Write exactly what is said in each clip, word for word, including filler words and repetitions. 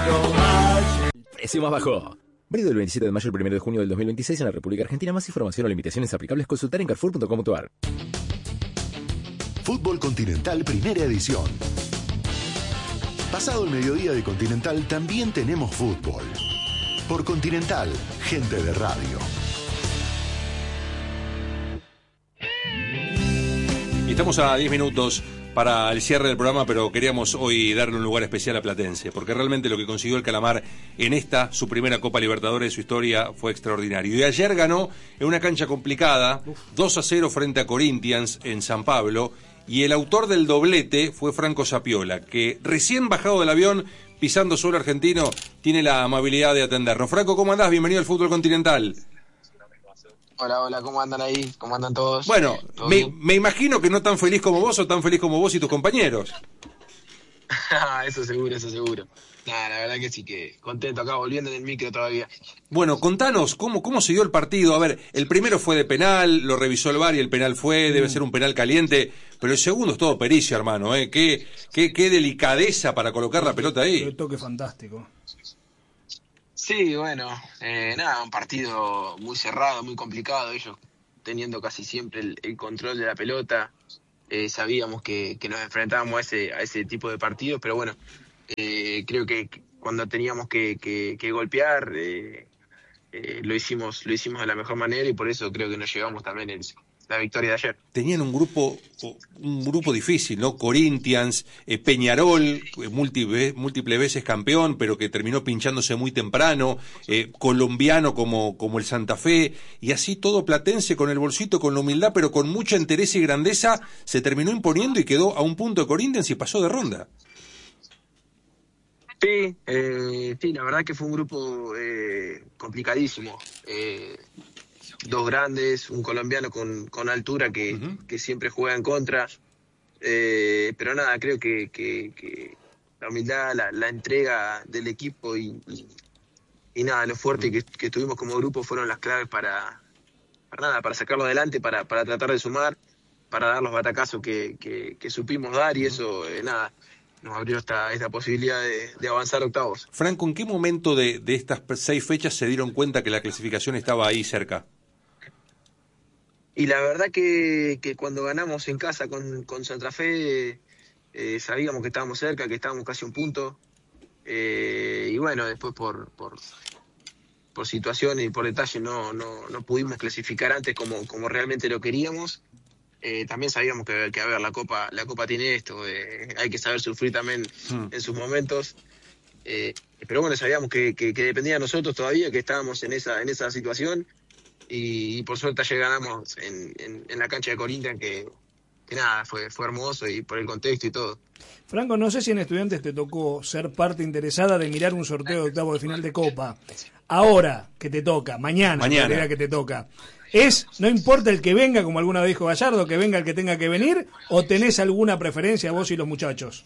Precio más bajo. Válido del veintisiete de mayo al primero de junio del dos mil veintiséis en la República Argentina. Más información o limitaciones aplicables consultar en carrefour punto com punto a r. Fútbol Continental Primera Edición. Pasado el mediodía de Continental también tenemos fútbol. Por Continental, gente de radio. Y estamos a diez minutos para el cierre del programa, pero queríamos hoy darle un lugar especial a Platense, porque realmente lo que consiguió el Calamar en esta, su primera Copa Libertadores de su historia, fue extraordinario. Y ayer ganó en una cancha complicada, dos a cero frente a Corinthians en San Pablo, y el autor del doblete fue Franco Sapiola, que recién bajado del avión, pisando suelo argentino, tiene la amabilidad de atendernos. Franco, ¿cómo andás? Bienvenido al Fútbol Continental. Hola, hola, ¿cómo andan ahí? ¿Cómo andan todos? Bueno, ¿Todo me, bien? me imagino que no tan feliz como vos o tan feliz como vos y tus compañeros. Eso seguro, eso seguro. Nada, la verdad que sí, que contento acá, volviendo en el micro todavía. Bueno, contanos, ¿cómo, cómo se dio el partido? A ver, el primero fue de penal, lo revisó el V A R y el penal fue, debe ser un penal caliente, pero el segundo es todo pericia, hermano, ¿eh? Qué, qué, qué delicadeza para colocar la pelota ahí. Qué toque fantástico. Sí, bueno, eh, nada, un partido muy cerrado, muy complicado, ellos teniendo casi siempre el, el control de la pelota, eh, sabíamos que, que nos enfrentábamos a ese, a ese tipo de partidos, pero bueno, eh, creo que cuando teníamos que, que, que golpear, eh, eh, lo hicimos lo hicimos de la mejor manera y por eso creo que nos llevamos también el, la victoria de ayer. Tenían un grupo un grupo difícil, ¿no? Corinthians, eh, Peñarol, eh, múltiple, múltiples veces campeón, pero que terminó pinchándose muy temprano, eh, colombiano como, como el Santa Fe, y así todo Platense con el bolsito, con la humildad, pero con mucha entereza y grandeza, se terminó imponiendo y quedó a un punto de Corinthians y pasó de ronda. Sí, eh, sí, la verdad que fue un grupo eh, complicadísimo. Eh, dos grandes, un colombiano con, con altura que, uh-huh. que siempre juega en contra. Eh, pero nada, creo que, que, que la humildad, la, la entrega del equipo y, y, y nada, lo fuerte uh-huh. que, que tuvimos como grupo fueron las claves para, para nada, para sacarlo adelante, para, para tratar de sumar, para dar los batacazos que, que, que supimos dar y uh-huh. eso, eh, nada, nos abrió esta, esta posibilidad de, de avanzar a octavos. Franco, ¿en qué momento de, de estas seis fechas se dieron cuenta que la clasificación estaba ahí cerca? Y la verdad que, que cuando ganamos en casa con, con Santa Fe, eh, sabíamos que estábamos cerca, que estábamos casi a un punto. Eh, y bueno, después por, por, por situaciones y por detalles no, no, no pudimos clasificar antes como, como realmente lo queríamos. Eh, también sabíamos que, que a ver, la Copa la Copa tiene esto, eh, hay que saber sufrir también hmm. en sus momentos. Eh, pero bueno, sabíamos que, que, que dependía de nosotros todavía, que estábamos en esa, en esa situación. Y, y por suerte ayer ganamos en, en, en la cancha de Corinthians, que, que nada, fue, fue hermoso y por el contexto y todo. Franco, no sé si en Estudiantes te tocó ser parte interesada de mirar un sorteo de octavo de final de Copa. Ahora que te toca, mañana, mañana. que te toca, ¿es, no importa el que venga, como alguna vez dijo Gallardo, que venga el que tenga que venir, o tenés alguna preferencia vos y los muchachos?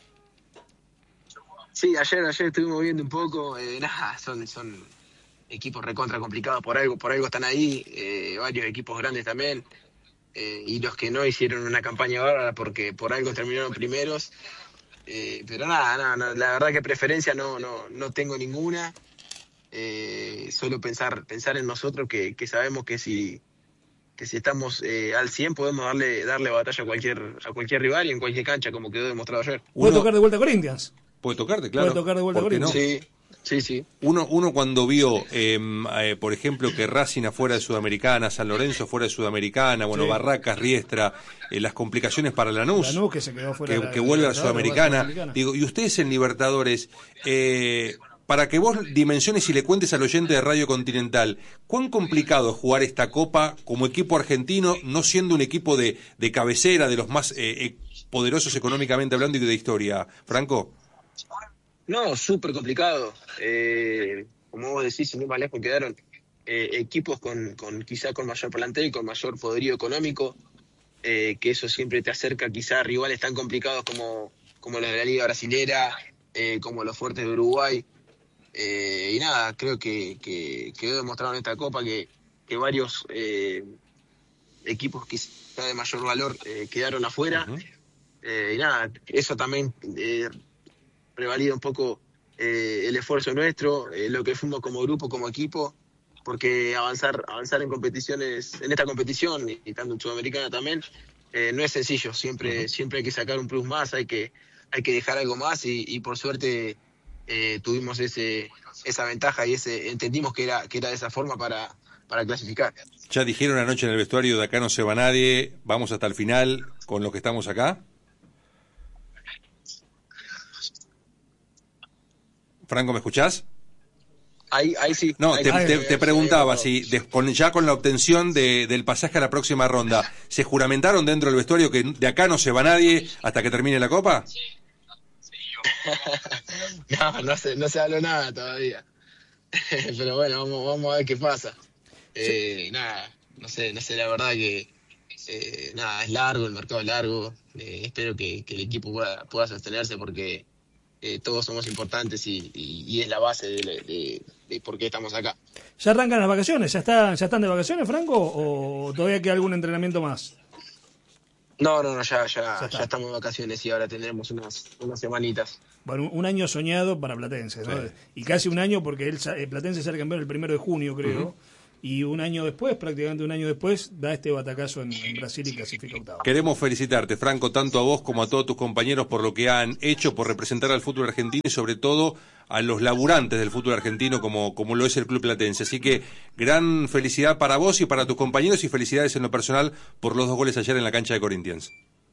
Sí, ayer, ayer estuvimos viendo un poco, eh, nada, son... son equipos recontra complicados, por algo por algo están ahí, eh, varios equipos grandes también, eh, y los que no hicieron una campaña bárbara porque por algo terminaron primeros, eh, pero nada, nada, nada, la verdad que preferencia no no no tengo ninguna, eh, solo pensar pensar en nosotros que, que sabemos que si que si estamos eh, al cien podemos darle darle batalla a cualquier a cualquier rival y en cualquier cancha, como quedó demostrado ayer. ¿Puede Uno... tocar de vuelta a Corinthians? Puede tocarte, claro. Puede tocar de vuelta a Corinthians. No? Sí. Sí, sí. Uno, uno cuando vio, eh, eh, por ejemplo, que Racing afuera de Sudamericana, San Lorenzo fuera de Sudamericana, bueno, sí. Barracas, Riestra, eh, las complicaciones para Lanús, Lanús que se quedó fuera que, de la, que vuelve a la Sudamericana. Sudamericana. Digo, y ustedes en Libertadores, eh, para que vos dimensiones y le cuentes al oyente de Radio Continental, ¿cuán complicado es jugar esta Copa como equipo argentino, no siendo un equipo de, de cabecera, de los más eh, poderosos económicamente hablando y de historia? Franco. No, súper complicado. Eh, como vos decís, sin ir más lejos quedaron eh, equipos con, con quizá con mayor plantel, con mayor poderío económico, eh, que eso siempre te acerca quizá a rivales tan complicados como, como los de la Liga Brasilera, eh, como los fuertes de Uruguay. Eh, y nada, creo que, que quedó demostrado en esta Copa que, que varios eh, equipos quizá de mayor valor eh, quedaron afuera. Uh-huh. Eh, y nada, eso también... Eh, prevalida un poco eh, el esfuerzo nuestro, eh, lo que fuimos como grupo, como equipo, porque avanzar avanzar en competiciones, en esta competición y, y tanto en Sudamericana también, eh, no es sencillo. Siempre uh-huh. siempre hay que sacar un plus más, hay que hay que dejar algo más y, y por suerte eh, tuvimos ese esa ventaja y ese entendimos que era que era de esa forma para para clasificar. Ya dijeron anoche en el vestuario, de acá no se va nadie, vamos hasta el final con los que estamos acá. Franco, ¿me escuchás? Ahí, ahí sí. No, ahí te, sí, te, sí, te preguntaba sí, si de, con, ya con la obtención de, del pasaje a la próxima ronda, ¿se juramentaron dentro del vestuario que de acá no se va nadie hasta que termine la Copa? no, no se, no se habló nada todavía. Pero bueno, vamos, vamos a ver qué pasa. Eh, sí. Nada, no sé, no sé, la verdad que eh, nada, es largo, el mercado es largo. Eh, espero que, que el equipo pueda, pueda sostenerse porque eh, todos somos importantes y, y, y es la base de, de, de por qué estamos acá. ¿Ya arrancan las vacaciones? ¿Ya, está, ya están de vacaciones, Franco? ¿O todavía queda algún entrenamiento más? No, no, no, ya, ya, ya, ya estamos de vacaciones y ahora tendremos unas, unas semanitas. Bueno, un año soñado para Platense, ¿no? Sí. Y casi un año porque él, Platense sale campeón el primero de junio, creo. Uh-huh. Y un año después, prácticamente un año después, da este batacazo en, en Brasil y clasifica octavo. Queremos felicitarte, Franco, tanto a vos como a todos tus compañeros por lo que han hecho, por representar al fútbol argentino y sobre todo a los laburantes del fútbol argentino como, como lo es el Club Platense. Así que gran felicidad para vos y para tus compañeros y felicidades en lo personal por los dos goles ayer en la cancha de Corinthians.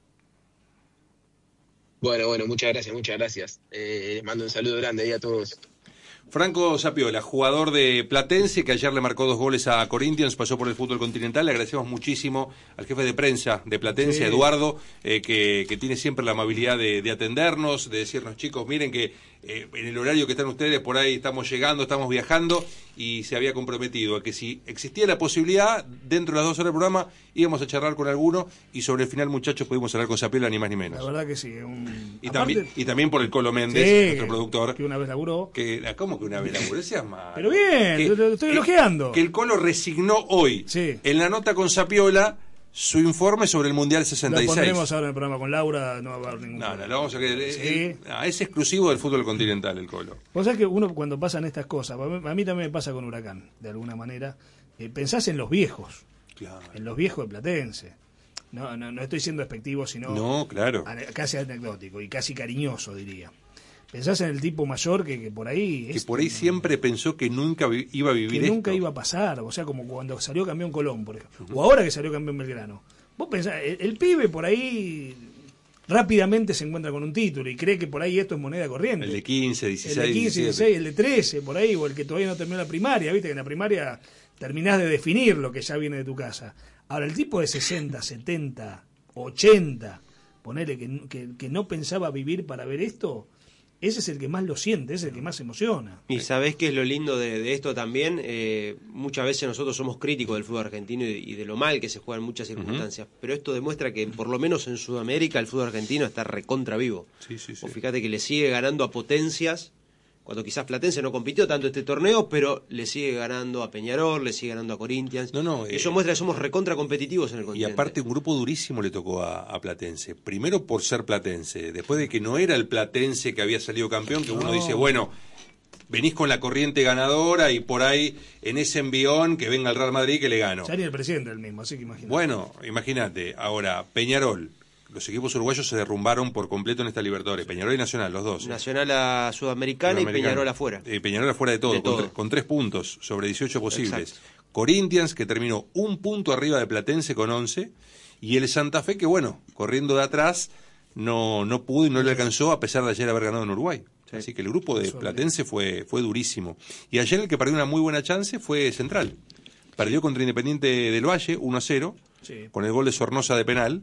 Bueno, bueno, muchas gracias, muchas gracias. Eh, les mando un saludo grande ahí a todos. Franco Zapiola, jugador de Platense, que ayer le marcó dos goles a Corinthians, pasó por el fútbol continental. Le agradecemos muchísimo al jefe de prensa de Platense, sí. Eduardo, eh, que, que tiene siempre la amabilidad de, de atendernos, de decirnos, chicos, miren que eh, en el horario que están ustedes, por ahí estamos llegando, estamos viajando, y se había comprometido a que si existía la posibilidad, dentro de las dos horas del programa, íbamos a charlar con alguno, y sobre el final, muchachos, pudimos hablar con Zapiola, ni más ni menos. La verdad que sí. Un... Y, Aparte... también, y también por el Colo Méndez, sí, nuestro productor. Que una vez laburó. Que, ¿Cómo que una vez laburó? Seas malo. Pero bien, que, lo estoy elogiando. Que el Colo resignó hoy, sí. en la nota con Zapiola, su informe sobre el Mundial sesenta y seis. Lo pondremos ahora en el programa con Laura, no va a haber ningún No, problema. no, lo vamos a querer. Sí. Eh, ah, es exclusivo del fútbol continental, el Colo. Vos sabés que uno cuando pasan estas cosas, a mí también me pasa con Huracán, de alguna manera, eh, pensás en los viejos, claro. En los viejos de Platense. No, no, no estoy siendo despectivo, sino no, claro. casi anecdótico y casi cariñoso, diría. Pensás en el tipo mayor que, que por ahí... Que es, por ahí siempre pensó que nunca vi, iba a vivir que esto. nunca iba a pasar, o sea, como cuando salió campeón Colón, por ejemplo, uh-huh. o ahora que salió campeón Belgrano. Vos pensás, el, el pibe por ahí rápidamente se encuentra con un título y cree que por ahí esto es moneda corriente. El de quince, dieciséis, el de quince, diecisiete. dieciséis, el de trece, por ahí, o el que todavía no terminó la primaria, viste que en la primaria terminás de definir lo que ya viene de tu casa. Ahora, el tipo de sesenta, setenta, ochenta, ponele que, que, que no pensaba vivir para ver esto... Ese es el que más lo siente, ese es el que más se emociona. Y sabés qué es lo lindo de, de esto también, eh, muchas veces nosotros somos críticos del fútbol argentino y, y de lo mal que se juega en muchas circunstancias, uh-huh. pero esto demuestra que por lo menos en Sudamérica el fútbol argentino está recontra vivo. Sí, sí, sí. O fíjate que le sigue ganando a potencias, cuando quizás Platense no compitió tanto este torneo, pero le sigue ganando a Peñarol, le sigue ganando a Corinthians. No, no, Eso eh, muestra que somos recontra competitivos en el continente. Y aparte un grupo durísimo le tocó a, a Platense. Primero por ser Platense, después de que no era el Platense que había salido campeón, que no. Uno dice, bueno, venís con la corriente ganadora y por ahí en ese envión que venga el Real Madrid que le gano. Ya ni el presidente el mismo, así que imagínate. Bueno, imagínate, ahora Peñarol. Los equipos uruguayos se derrumbaron por completo en esta Libertadores. Peñarol y Nacional, los dos. Nacional a Sudamericana, Sudamericana. Y Peñarol afuera. Eh, Peñarol afuera de todo, de todo. Con, con tres puntos sobre dieciocho posibles. Exacto. Corinthians, que terminó un punto arriba de Platense con once. Y el Santa Fe, que bueno, corriendo de atrás, no, no pudo y no le alcanzó a pesar de ayer haber ganado en Uruguay. Sí. Así que el grupo de Platense fue, fue durísimo. Y ayer el que perdió una muy buena chance fue Central. Perdió contra Independiente del Valle, uno a cero, sí. con el gol de Sornosa de penal.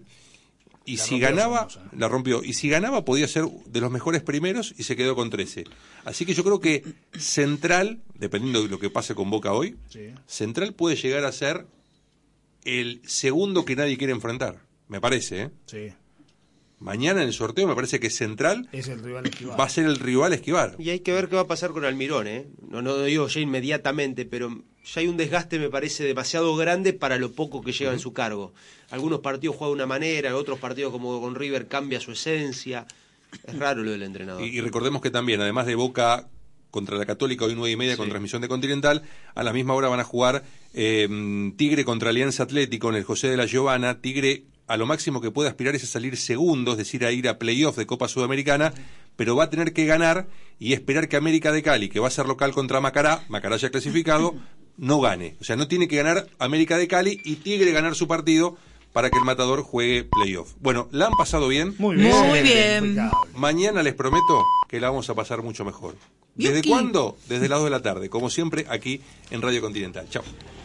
Y la si ganaba, famosa. la rompió, y si ganaba podía ser de los mejores primeros y se quedó con trece. Así que yo creo que Central, dependiendo de lo que pase con Boca hoy, sí. Central puede llegar a ser el segundo que nadie quiere enfrentar, me parece, ¿eh? Sí. Mañana en el sorteo me parece que Central es el rival esquivar. va a ser el rival a esquivar. Y hay que ver qué va a pasar con Almirón, ¿eh? No, no digo ya inmediatamente, pero ya hay un desgaste, me parece, demasiado grande para lo poco que lleva uh-huh. en su cargo. Algunos partidos juega de una manera, otros partidos como con River cambia su esencia. Es raro lo del entrenador. Y, y recordemos que también, además de Boca contra la Católica, hoy nueve y media sí. con transmisión de Continental, a la misma hora van a jugar eh, Tigre contra Alianza Atlético en el José de la Giovana. Tigre a lo máximo que puede aspirar es a salir segundo, es decir, a ir a playoff de Copa Sudamericana, pero va a tener que ganar y esperar que América de Cali, que va a ser local contra Macará, Macará ya clasificado, no gane. O sea, no tiene que ganar América de Cali y Tigre ganar su partido para que el Matador juegue playoff. Bueno, ¿la han pasado bien? Muy bien. Muy bien. Mañana les prometo que la vamos a pasar mucho mejor. ¿Desde Yuki. cuándo? Desde las dos de la tarde, como siempre, aquí en Radio Continental. Chao.